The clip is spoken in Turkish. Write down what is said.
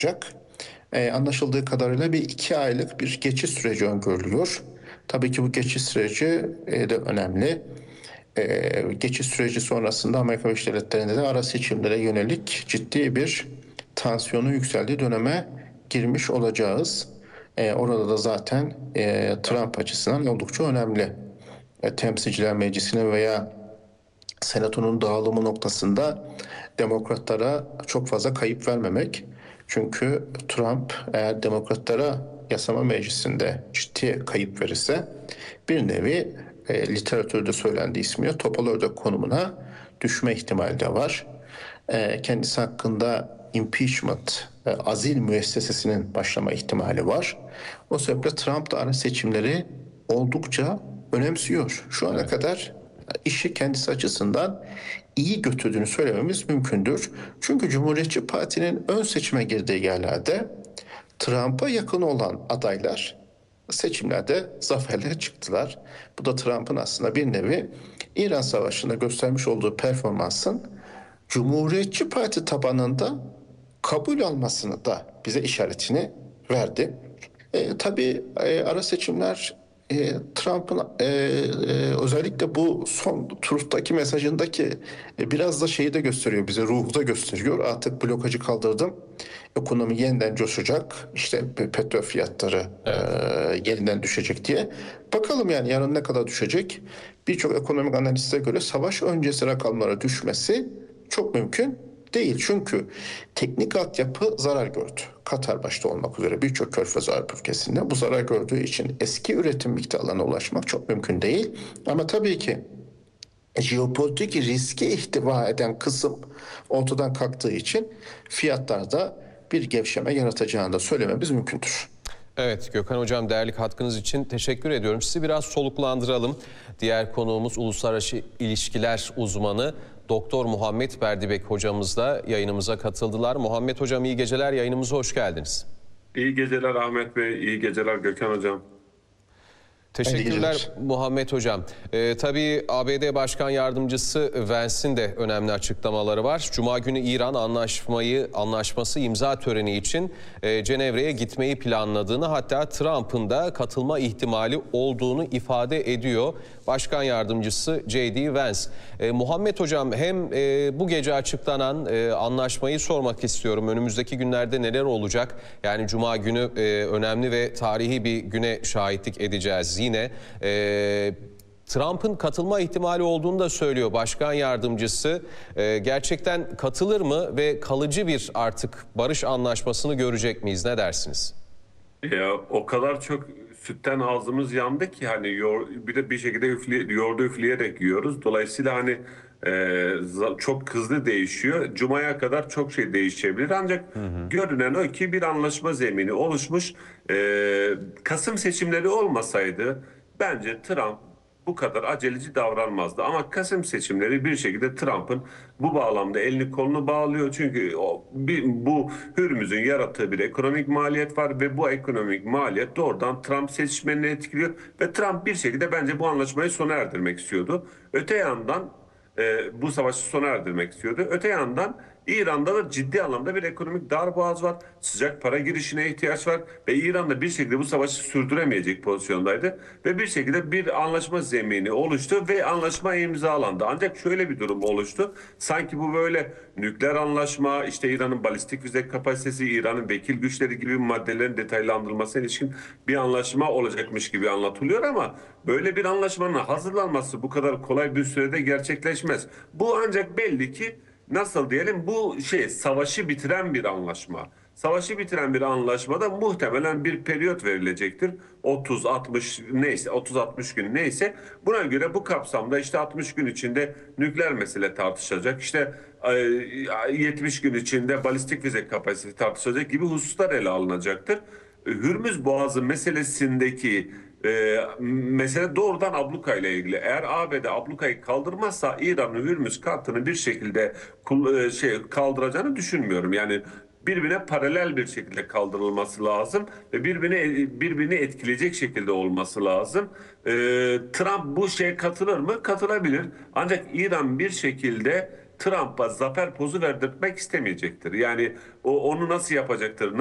Anlaşıldığı kadarıyla bir 2 aylık bir geçiş süreci öngörülüyor. Tabii ki bu geçiş süreci de önemli. Geçiş süreci sonrasında Amerika Birleşik Devletleri'nde de ara seçimlere yönelik ciddi bir tansiyonun yükseldiği döneme girmiş olacağız. Orada da zaten Trump açısından oldukça önemli. Temsilciler Meclisi'ne veya Senato'nun dağılımı noktasında demokratlara çok fazla kayıp vermemek. Çünkü Trump eğer demokratlara yasama meclisinde ciddi kayıp verirse bir nevi literatürde söylendiği ismiyle topal ördek konumuna düşme ihtimali de var. Kendisi hakkında impeachment, azil müessesesinin başlama ihtimali var. O sebeple Trump da ara seçimleri oldukça önemsiyor. Şu ana kadar işi kendisi açısından iyi götürdüğünü söylememiz mümkündür. Çünkü Cumhuriyetçi Parti'nin ön seçime girdiği yerlerde Trump'a yakın olan adaylar seçimlerde zaferle çıktılar. Bu da Trump'ın aslında bir nevi İran Savaşı'nda göstermiş olduğu performansın Cumhuriyetçi Parti tabanında kabul almasını da bize işaretini verdi. Tabii ara seçimler Trump'ın özellikle bu son turdaki mesajındaki biraz da şeyi de gösteriyor bize, ruhu da gösteriyor. Artık blokajı kaldırdım. Ekonomi yeniden coşacak. İşte petrol fiyatları yeniden düşecek diye. Bakalım yani yarın ne kadar düşecek? Birçok ekonomik analiste göre savaş öncesi rakamlara düşmesi çok mümkün değil. Çünkü teknik altyapı zarar gördü. Katar başta olmak üzere birçok Körfez Arap ülkesinde bu zarar gördüğü için eski üretim miktarlarına ulaşmak çok mümkün değil. Ama tabii ki jeopolitik riski ihtiva eden kısım ortadan kalktığı için fiyatlarda bir gevşeme yaratacağını da söylememiz mümkündür. Evet Gökhan Hocam, değerli katkınız için teşekkür ediyorum. Sizi biraz soluklandıralım. Diğer konuğumuz uluslararası ilişkiler uzmanı Doktor Muhammed Berdibek hocamız da yayınımıza katıldılar. Muhammed Hocam, iyi geceler, yayınımıza hoş geldiniz. İyi geceler Ahmet Bey, iyi geceler Gökhan Hocam. Teşekkürler Muhammed Hocam. Tabii ABD Başkan Yardımcısı Vance'in de önemli açıklamaları var. Cuma günü İran anlaşması imza töreni için Cenevre'ye gitmeyi planladığını, hatta Trump'ın da katılma ihtimali olduğunu ifade ediyor Başkan Yardımcısı J.D. Vance. Muhammed Hocam, hem bu gece açıklanan anlaşmayı sormak istiyorum. Önümüzdeki günlerde neler olacak? Yani Cuma günü önemli ve tarihi bir güne şahitlik edeceğiz. Yine Trump'ın katılma ihtimali olduğunu da söylüyor Başkan Yardımcısı. Gerçekten katılır mı ve kalıcı bir artık barış anlaşmasını görecek miyiz? Ne dersiniz? Ya, o kadar çok sütten ağzımız yandı ki hani bir de bir şekilde yoğurdu üfleyerek yiyoruz. Dolayısıyla hani çok hızlı değişiyor. Cuma'ya kadar çok şey değişebilir. Ancak görünen o ki bir anlaşma zemini oluşmuş. Kasım seçimleri olmasaydı bence Trump bu kadar aceleci davranmazdı. Ama Kasım seçimleri bir şekilde Trump'ın bu bağlamda elini kolunu bağlıyor. Çünkü bu Hürmüz'ün yarattığı bir ekonomik maliyet var ve bu ekonomik maliyet doğrudan Trump seçmenini etkiliyor. Ve Trump bir şekilde bence bu anlaşmayı sona erdirmek istiyordu. Öte yandan bu savaşı sona erdirmek istiyordu. Öte yandan İran'da da ciddi anlamda bir ekonomik darboğaz var. Sıcak para girişine ihtiyaç var ve İran da bir şekilde bu savaşı sürdüremeyecek pozisyondaydı ve bir şekilde bir anlaşma zemini oluştu ve anlaşma imzalandı. Ancak şöyle bir durum oluştu. Sanki bu böyle nükleer anlaşma, işte İran'ın balistik füze kapasitesi, İran'ın vekil güçleri gibi maddelerin detaylandırılmasına ilişkin bir anlaşma olacakmış gibi anlatılıyor ama böyle bir anlaşmanın hazırlanması bu kadar kolay bir sürede gerçekleşmez. Bu ancak belli ki nasıl diyelim, bu savaşı bitiren bir anlaşma. Savaşı bitiren bir anlaşmada muhtemelen bir periyot verilecektir. 30-60 neyse, 30-60 gün neyse, buna göre bu kapsamda işte 60 gün içinde nükleer mesele tartışılacak. İşte 70 gün içinde balistik füze kapasitesi tartışılacak gibi hususlar ele alınacaktır. Hürmüz Boğazı meselesindeki mesele doğrudan abluka ile ilgili. Eğer ABD ablukayı kaldırmazsa İran'ın Hürmüz hattını bir şekilde kaldıracağını düşünmüyorum. Yani birbirine paralel bir şekilde kaldırılması lazım ve birbirini etkileyecek şekilde olması lazım. Trump bu şeye katılır mı? Katılabilir. Ancak İran bir şekilde Trump'a zafer pozu verdirtmek istemeyecektir. Yani o onu nasıl yapacaktır?